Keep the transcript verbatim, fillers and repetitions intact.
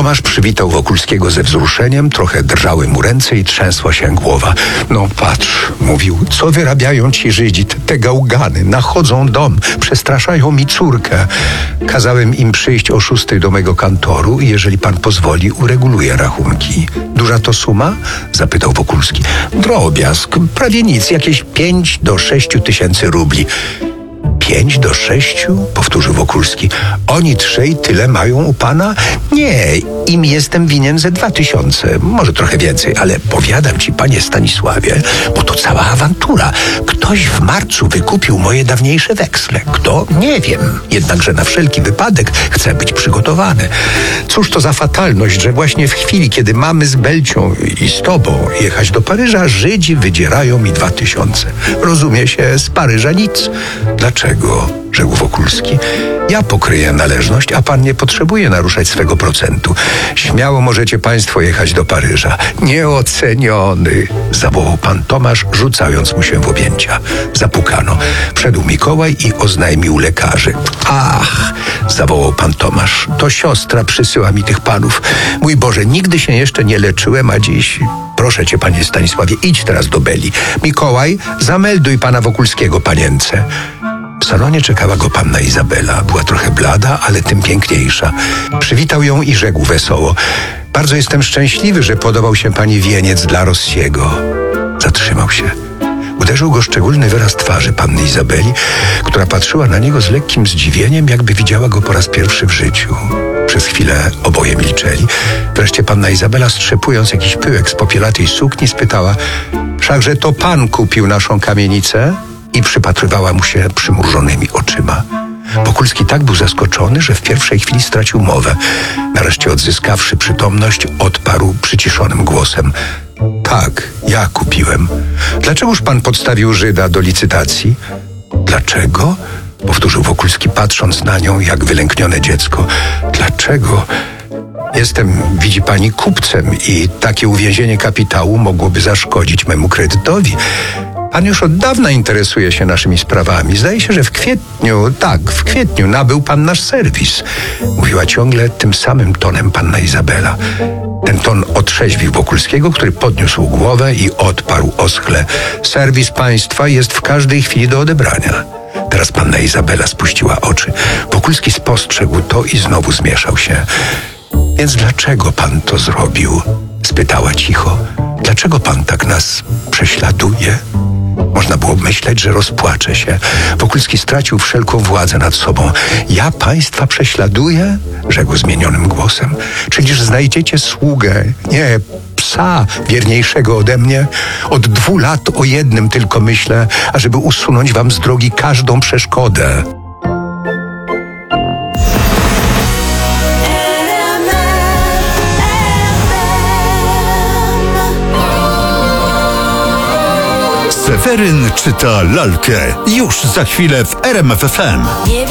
Tomasz przywitał Wokulskiego ze wzruszeniem, trochę drżały mu ręce i trzęsła się głowa. No patrz, mówił, co wyrabiają ci Żydzi, te gałgany, nachodzą dom, przestraszają mi córkę. Kazałem im przyjść o szóstej do mego kantoru i jeżeli pan pozwoli, ureguluję rachunki. Duża to suma? Zapytał Wokulski. Drobiazg, prawie nic, jakieś pięć do sześciu tysięcy rubli. Pięć do sześciu? Powtórzył Wokulski. Oni trzej tyle mają u pana? Nie, im jestem winien ze dwa tysiące, może trochę więcej, ale powiadam ci, panie Stanisławie, bo to cała awantura. Ktoś w marcu wykupił moje dawniejsze weksle. Kto? Nie wiem. Jednakże na wszelki wypadek chcę być przygotowany. Cóż to za fatalność, że właśnie w chwili, kiedy mamy z Belcią i z tobą jechać do Paryża, Żydzi wydzierają mi dwa tysiące. Rozumie się, z Paryża nic. Dlaczego? Rzekł Wokulski. Ja pokryję należność, a pan nie potrzebuje naruszać swego procentu. Śmiało możecie państwo jechać do Paryża. Nieoceniony, zawołał pan Tomasz, rzucając mu się w objęcia. Zapukano. Wszedł Mikołaj i oznajmił lekarzy. Ach, zawołał pan Tomasz, to siostra przysyła mi tych panów. Mój Boże, nigdy się jeszcze nie leczyłem, a dziś... Proszę cię, panie Stanisławie, idź teraz do Beli. Mikołaj, zamelduj pana Wokulskiego, panience. W salonie czekała go panna Izabela. Była trochę blada, ale tym piękniejsza. Przywitał ją i rzekł wesoło. Bardzo jestem szczęśliwy, że podobał się pani wieniec dla Rossiego. Zatrzymał się. Uderzył go szczególny wyraz twarzy panny Izabeli, która patrzyła na niego z lekkim zdziwieniem, jakby widziała go po raz pierwszy w życiu. Przez chwilę oboje milczeli. Wreszcie panna Izabela, strzepując jakiś pyłek z popielatej sukni, spytała: wszakże to pan kupił naszą kamienicę? I przypatrywała mu się przymrużonymi oczyma. Wokulski tak był zaskoczony, że w pierwszej chwili stracił mowę. Nareszcie odzyskawszy przytomność, odparł przyciszonym głosem: tak, ja kupiłem. Dlaczegoż pan podstawił Żyda do licytacji? Dlaczego? Powtórzył Wokulski, patrząc na nią jak wylęknione dziecko. Dlaczego? Jestem, widzi pani, kupcem i takie uwięzienie kapitału mogłoby zaszkodzić memu kredytowi. Pan już od dawna interesuje się naszymi sprawami. Zdaje się, że w kwietniu, tak, w kwietniu nabył pan nasz serwis. Mówiła ciągle tym samym tonem panna Izabela. Ten ton otrzeźwił Wokulskiego, który podniósł głowę i odparł oschle: serwis państwa jest w każdej chwili do odebrania. Teraz panna Izabela spuściła oczy. Wokulski spostrzegł to i znowu zmieszał się. Więc dlaczego pan to zrobił? Spytała cicho. Dlaczego pan tak nas prześladuje? Można było myśleć, że rozpłacze się. Wokulski stracił wszelką władzę nad sobą. Ja państwa prześladuję? Rzekł zmienionym głosem. Czyliż znajdziecie sługę, nie psa wierniejszego ode mnie? Od dwóch lat o jednym tylko myślę, ażeby usunąć wam z drogi każdą przeszkodę. Seweryn czyta lalkę. Już za chwilę w R M F F M.